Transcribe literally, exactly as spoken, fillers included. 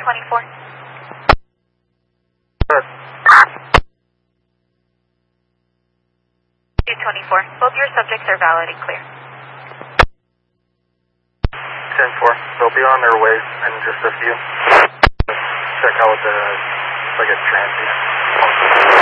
twenty-four. Good. two twenty-four. Both your subjects are valid and clear. ten four. They'll be on their way in just a few. Check out the, like a transient.